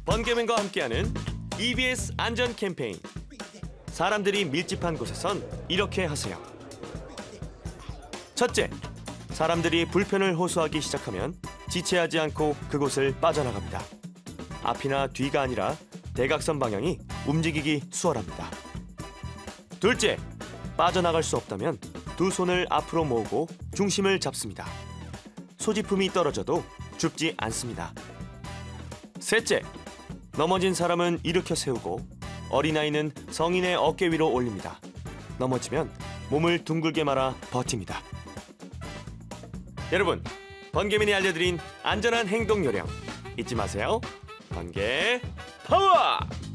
번개맨과 함께하는 EBS 안전 캠페인. 사람들이 밀집한 곳에선 이렇게 하세요. 첫째, 사람들이 불편을 호소하기 시작하면 지체하지 않고 그곳을 빠져나갑니다. 앞이나 뒤가 아니라 대각선 방향이 움직이기 수월합니다. 둘째, 빠져나갈 수 없다면 두 손을 앞으로 모으고 중심을 잡습니다. 소지품이 떨어져도 줍지 않습니다. 셋째, 넘어진 사람은 일으켜 세우고 어린아이는 성인의 어깨 위로 올립니다. 넘어지면 몸을 둥글게 말아 버팁니다. 여러분, 번개맨이 알려드린 안전한 행동 요령 잊지 마세요. 번개 파워!